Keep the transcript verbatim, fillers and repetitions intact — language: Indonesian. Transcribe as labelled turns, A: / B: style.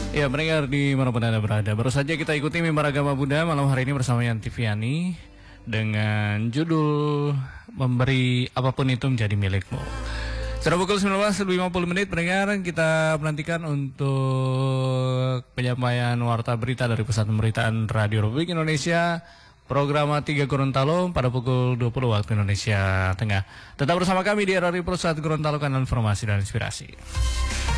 A: Ya, mendengar di manapun Anda berada. Baru saja kita ikuti Mimbar Agama Buddha malam hari ini bersama Yanti Viani dengan judul Memberi Apapun Itu Menjadi Milikmu. Sudah pukul sembilan belas lebih lima puluh menit, pendengar, kita menantikan untuk penyampaian warta berita dari Pusat Pemberitaan Radio Republik Indonesia, program tiga Gorontalo pada pukul dua puluh waktu Indonesia Tengah. Tetap bersama kami di R R I Pusat Gorontalo, kanal informasi dan inspirasi.